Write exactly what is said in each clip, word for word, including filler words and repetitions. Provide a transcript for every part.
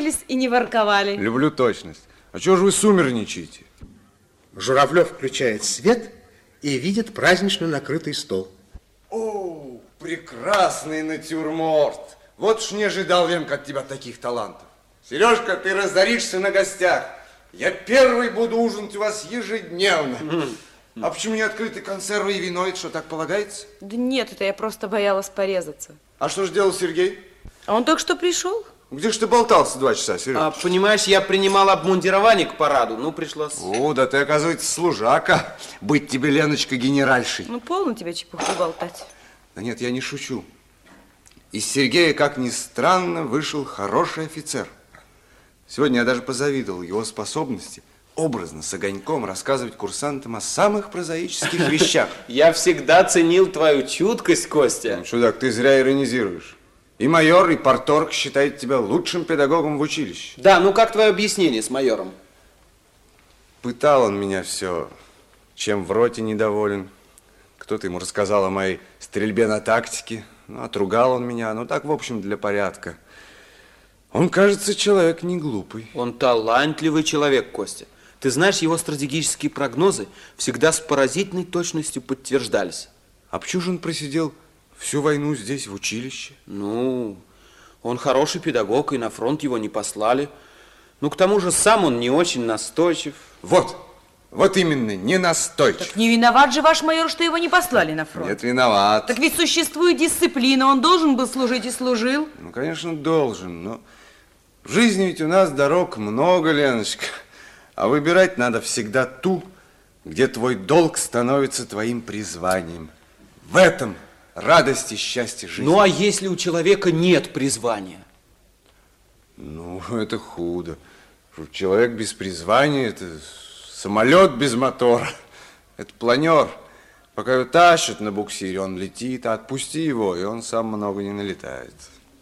ложились и не ворковали. Люблю точность. А чего же вы сумерничаете? Журавлев включает свет и видит празднично накрытый стол. О, прекрасный натюрморт. Вот уж не ожидал, Ленка, от тебя таких талантов. Сережка, ты разоришься на гостях. Я первый буду ужинать у вас ежедневно. А почему не открыты консервы и вино? Это что, так полагается? Да нет, это я просто боялась порезаться. А что же делал Сергей? А он только что пришел. Где ж ты болтался два часа, Серега? А, понимаешь, я принимал обмундирование к параду, ну, пришлось... О, да ты, оказывается, служака. Быть тебе, Леночка, генеральшей. Ну, полно тебе чепуху болтать. Да нет, я не шучу. Из Сергея, как ни странно, вышел хороший офицер. Сегодня я даже позавидовал его способности образно, с огоньком, рассказывать курсантам о самых прозаических вещах. Я всегда ценил твою чуткость, Костя. Ну, чудак, ты зря иронизируешь. И майор, и парторг считают тебя лучшим педагогом в училище. Да, ну как твое объяснение с майором? Пытал он меня все, чем в роте недоволен. Кто-то ему рассказал о моей стрельбе на тактике. Ну, отругал он меня, ну так, в общем, для порядка. Он, кажется, человек не глупый. Он талантливый человек, Костя. Ты знаешь, его стратегические прогнозы всегда с поразительной точностью подтверждались. А почему же он просидел всю войну здесь, в училище? Ну, он хороший педагог, и на фронт его не послали. Ну, к тому же сам он не очень настойчив. Вот, вот именно, не настойчив. Так не виноват же ваш майор, что его не послали на фронт. Нет, виноват. Так ведь существует дисциплина, он должен был служить и служил. Ну, конечно, должен, но в жизни ведь у нас дорог много, Леночка. А выбирать надо всегда ту, где твой долг становится твоим призванием. В этом радость и счастье жизни. Ну, а если у человека нет призвания? Ну, это худо. Человек без призвания – это самолет без мотора. Это планер. Пока его тащат на буксире, он летит, а отпусти его, и он сам много не налетает.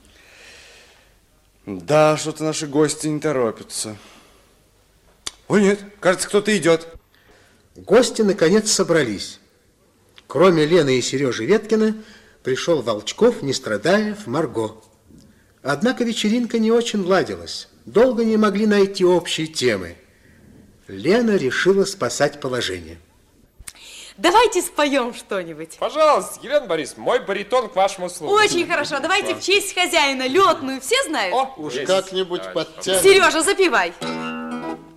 Да, что-то наши гости не торопятся. Ой, нет, кажется, кто-то идет. Гости, наконец, собрались. Кроме Лены и Сережи Веткина, пришел Волчков, Нестрадаев, Марго. Однако вечеринка не очень ладилась. Долго не могли найти общей темы. Лена решила спасать положение. Давайте споем что-нибудь. Пожалуйста, Елена Борисовна, мой баритон к вашим услугам. Очень хорошо. Давайте в честь хозяина летную. Все знают? О, Уж как-нибудь подтянем. Сережа, запивай.